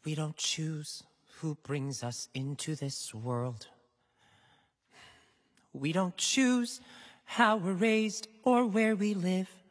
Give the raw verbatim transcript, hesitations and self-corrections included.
We don't choose who brings us into this world. We don't choose how we're raised or where we live.